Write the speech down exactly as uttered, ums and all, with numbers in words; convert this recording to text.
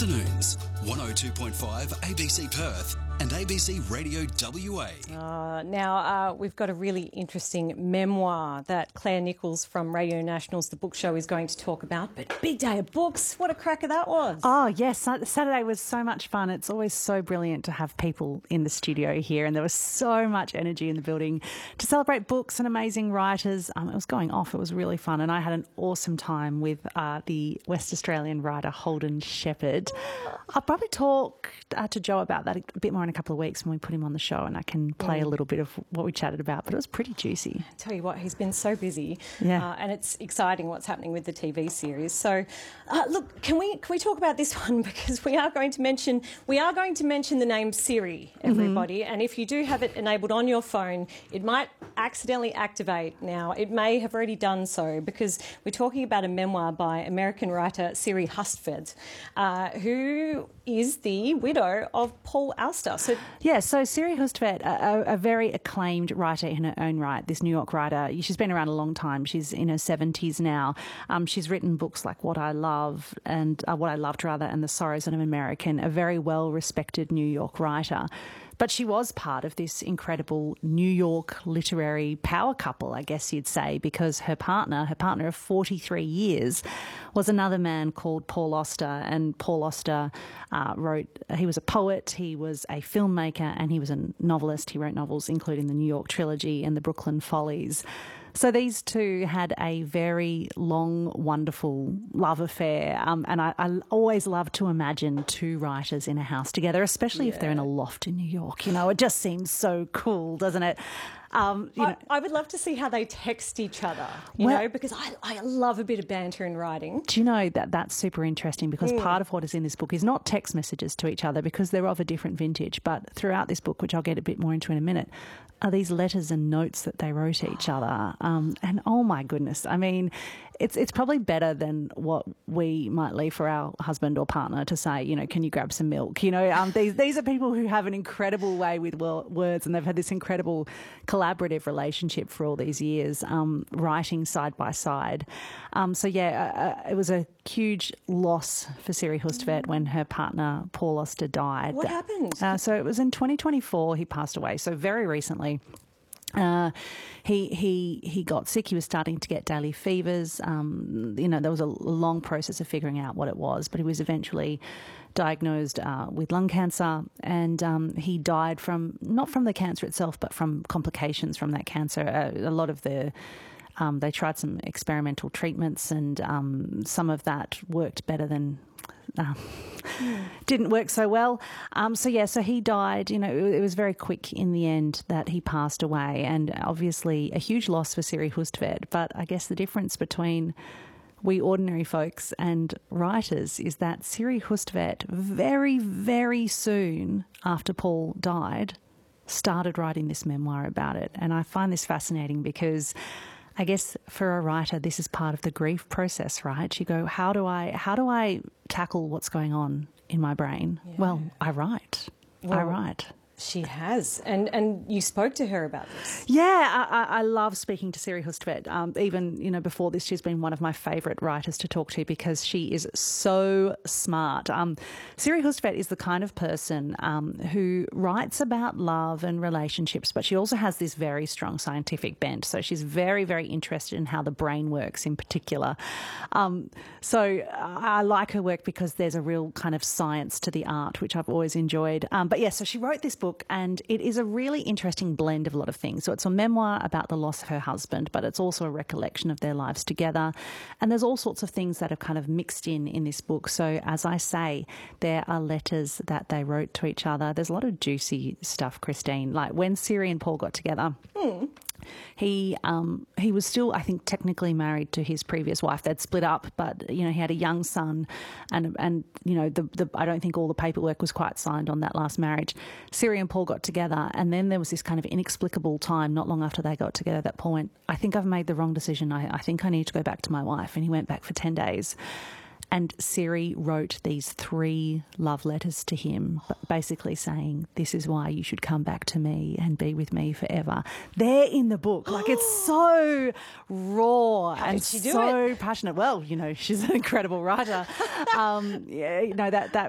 Afternoons, one oh two point five A B C Perth and A B C Radio W A. Uh, now, uh, we've got a really interesting memoir that Claire Nichols from Radio National's The Book Show is going to talk about. But big day of books. What a cracker that was. Oh, yes. Saturday was so much fun. It's always so brilliant to have people in the studio here, and there was so much energy in the building to celebrate books and amazing writers. Um, it was going off. It was really fun, and I had an awesome time with uh, the West Australian writer Holden Shepherd. I'll probably talk uh, to Joe about that a bit more in a couple of weeks when we put him on the show, and I can play mm. a little bit of what we chatted about, but it was pretty juicy. I tell you what, he's been so busy, yeah. uh, and it's exciting what's happening with the T V series. So, uh, look, can we can we talk about this one, because we are going to mention we are going to mention the name Siri, everybody, mm-hmm. and if you do have it enabled on your phone, it might accidentally activate. Now, it may have already done so, because we're talking about a memoir by American writer Siri Hustvedt, uh, who is the widow of Paul Auster. So, yeah, so Siri Hustvedt, a, a very acclaimed writer in her own right, this New York writer. She's been around a long time. She's in her seventies now. Um, she's written books like What I Love and uh, What I Loved, rather, and The Sorrows of an American, a very well-respected New York writer. But she was part of this incredible New York literary power couple, I guess you'd say, because her partner, her partner of forty-three years, was another man called Paul Auster. And Paul Auster uh, wrote, he was a poet, he was a filmmaker, and he was a novelist. He wrote novels including the New York Trilogy and the Brooklyn Follies. So these two had a very long, wonderful love affair, um, and I, I always love to imagine two writers in a house together, especially yeah. if they're in a loft in New York. You know, it just seems so cool, doesn't it? Um, you I, know, I would love to see how they text each other, you well, know, because I, I love a bit of banter in writing. Do you know that that's super interesting, because mm. part of what is in this book is not text messages to each other, because they're of a different vintage, but throughout this book, which I'll get a bit more into in a minute, are these letters and notes that they wrote each other. Um, and oh my goodness, I mean, it's it's probably better than what we might leave for our husband or partner to say, you know, can you grab some milk? You know, um, these these are people who have an incredible way with words, and they've had this incredible collaborative relationship for all these years, um, writing side by side. Um, so yeah, uh, it was a huge loss for Siri Hustvedt when her partner Paul Auster died. What happened? Uh, so it was in twenty twenty-four he passed away, so very recently. Uh, he he he got sick. He was starting to get daily fevers. Um, you know, there was a long process of figuring out what it was, but he was eventually diagnosed uh, with lung cancer, and um, he died from, not from the cancer itself, but from complications from that cancer. Uh, a lot of the um, they tried some experimental treatments, and um, some of that worked better than. Uh, didn't work so well. Um, so, yeah, so he died. You know, it, it was very quick in the end that he passed away, and obviously a huge loss for Siri Hustvedt. But I guess the difference between we ordinary folks and writers is that Siri Hustvedt very, very soon after Paul died started writing this memoir about it. And I find this fascinating because I guess for a writer, this is part of the grief process, right? You go, how do I, how do I tackle what's going on in my brain? Yeah. Well, I write. Well, I write. She has. And and you spoke to her about this. Yeah, I, I love speaking to Siri Hustvedt. Um, even, you know, before this, she's been one of my favourite writers to talk to because she is so smart. Um, Siri Hustvedt is the kind of person um, who writes about love and relationships, but she also has this very strong scientific bent. So she's very, very interested in how the brain works in particular. Um, so I like her work because there's a real kind of science to the art, which I've always enjoyed. Um, but, yeah, so she wrote this book, and it is a really interesting blend of a lot of things. So it's a memoir about the loss of her husband, but it's also a recollection of their lives together. And there's all sorts of things that are kind of mixed in in this book. So as I say, there are letters that they wrote to each other. There's a lot of juicy stuff, Christine. Like when Siri and Paul got together, mm. He um, he was still, I think, technically married to his previous wife. They'd split up, but you know he had a young son, and and you know the, the I don't think all the paperwork was quite signed on that last marriage. Siri and Paul got together, and then there was this kind of inexplicable time not long after they got together that Paul went, I think I've made the wrong decision. I, I think I need to go back to my wife, and he went back for ten days. And Siri wrote these three love letters to him, basically saying, this is why you should come back to me and be with me forever. They're in the book. Like, it's so raw How and did she do so it? passionate. Well, you know, she's an incredible writer. um, yeah, you know, that, that